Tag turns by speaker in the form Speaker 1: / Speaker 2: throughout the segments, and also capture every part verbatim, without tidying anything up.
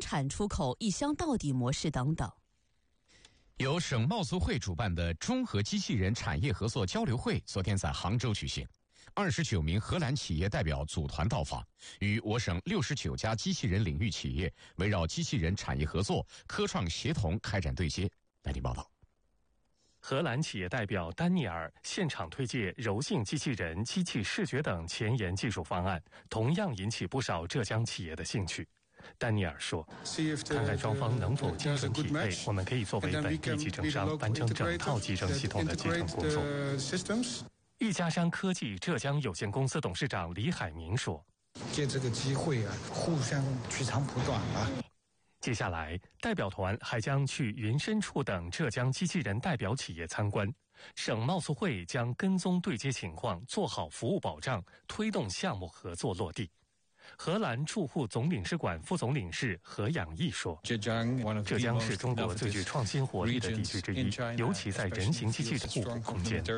Speaker 1: 产出口一箱到底模式等等。
Speaker 2: 由省贸促会主办的中荷机器人产业合作交流会昨天在杭州举行，二十九名荷兰企业代表组团到访，与我省六十九家机器人领域企业围绕机器人产业合作、科创协同开展对接。来听报道。
Speaker 3: 荷兰企业代表丹尼尔现场推介柔性机器人、机器视觉等前沿技术方案，同样引起不少浙江企业的兴趣。丹尼尔说，看看双方能否精准匹配，我们可以作为本地集成商完成整套集成系统的集成工作。玉家山科技浙江有限公司董事长李海明说，
Speaker 4: 借这个机会啊，互相取长补短吧。
Speaker 3: 接下来，代表团还将去云深处等浙江机器人代表企业参观。省贸促会将跟踪对接情况，做好服务保障，推动项目合作落地。荷兰驻沪总领事馆副总领事何养义说，浙江是中国最具创新活力的地区之一，尤其在人形机器人互补空间。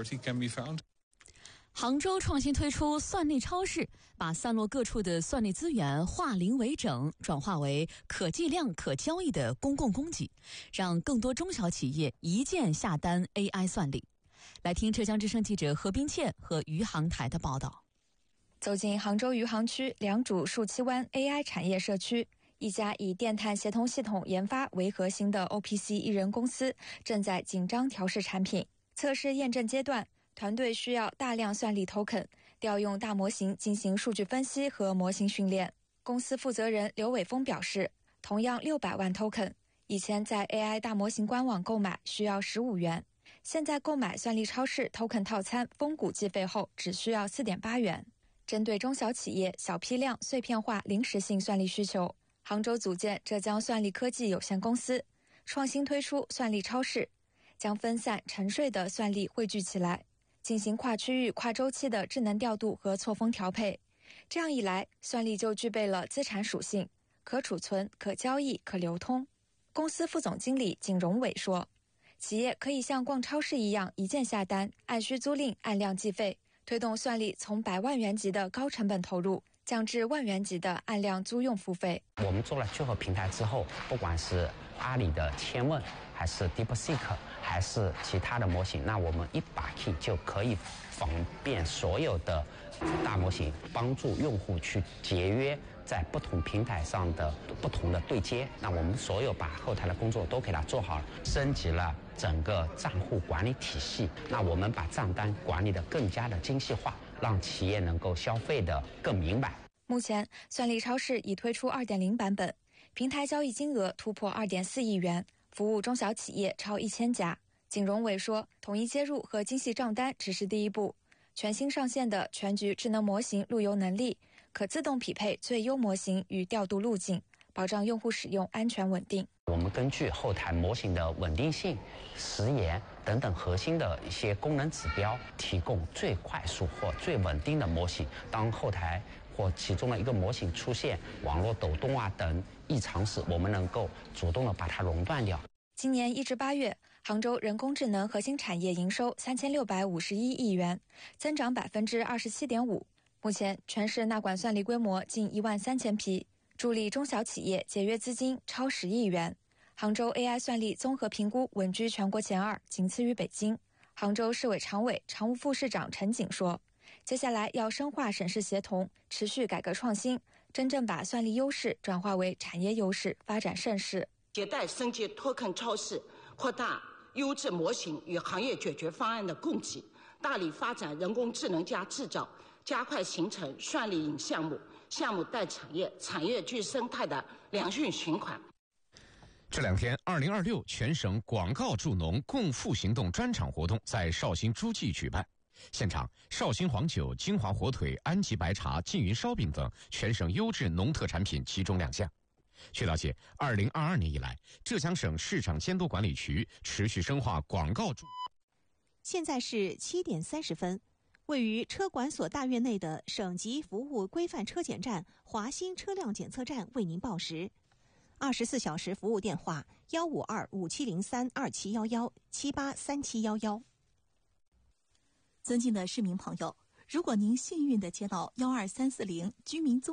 Speaker 1: 杭州创新推出算力超市，把散落各处的算力资源化零为整，转化为可计量可交易的公共供给，让更多中小企业一键下单 A I 算力。来听浙江之声记者何冰倩和余杭台的报道。
Speaker 5: 走进杭州余杭区良渚树栖湾 A I 产业社区，一家以电碳协同系统研发为核心的 O P C 一人公司正在紧张调试产品。测试验证阶段，团队需要大量算力 token， 调用大模型进行数据分析和模型训练。公司负责人刘伟峰表示，同样六百万 token， 以前在 A I 大模型官网购买需要十五元，现在购买算力超市 token 套餐封谷计费后只需要 四点八元。针对中小企业小批量碎片化临时性算力需求，杭州组建浙江算力科技有限公司，创新推出算力超市，将分散沉睡的算力汇聚起来，进行跨区域跨周期的智能调度和错峰调配。这样一来，算力就具备了资产属性，可储存、可交易、可流通。公司副总经理景荣伟说，企业可以像逛超市一样一键下单，按需租赁，按量计费，推动算力从百万元级的高成本投入降至万元级的按量租用付费。
Speaker 6: 我们做了聚合平台之后，不管是阿里的千问，还是 DeepSeek， 还是其他的模型，那我们一把 key 就可以方便所有的大模型，帮助用户去节约在不同平台上的不同的对接。那我们所有把后台的工作都给它做好了，升级了整个账户管理体系。那我们把账单管理得更加的精细化，让企业能够消费得更明白。
Speaker 5: 目前，算力超市已推出 二点零 版本，平台交易金额突破 二点四亿元，服务中小企业超一千家。景荣伟说，统一接入和精细账单只是第一步，全新上线的全局智能模型路由能力可自动匹配最优模型与调度路径，保障用户使用安全稳定。
Speaker 6: 我们根据后台模型的稳定性、时延等等核心的一些功能指标，提供最快速或最稳定的模型。当后台或其中的一个模型出现网络抖动啊等异常时，我们能够主动的把它熔断掉。
Speaker 5: 今年一至八月，杭州人工智能核心产业营收三千六百五十一亿元，增长百分之二十七点五。目前，全市纳管算力规模近一万三千批，助力中小企业节约资金超十亿元。杭州 A I 算力综合评估稳居全国前二，仅次于北京。杭州市委常委、常务副市长陈景说，接下来要深化省市协同，持续改革创新，真正把算力优势转化为产业优势，发展盛世。
Speaker 7: 迭代升级脱坑超市，扩大优质模型与行业解决方案的供给，大力发展人工智能加制造，加快形成算力引项目、项目带产业、产业聚生态的良性循环。
Speaker 2: 这两天，二零二六全省广告助农共富行动专场活动在绍兴诸暨举办。现场，绍兴黄酒、金华火腿、安吉白茶、缙云烧饼等全省优质农特产品集中亮相。据了解，二零二二年以来，浙江省市场监督管理局持续深化广告助。
Speaker 8: 现在是七点三十分，位于车管所大院内的省级服务规范车检站华新车辆检测站为您报时。二十四小时服务电话：幺五二五七零三二七幺幺七八三七幺幺。
Speaker 9: 尊敬的市民朋友，如果您幸运地接到幺二三四零居民综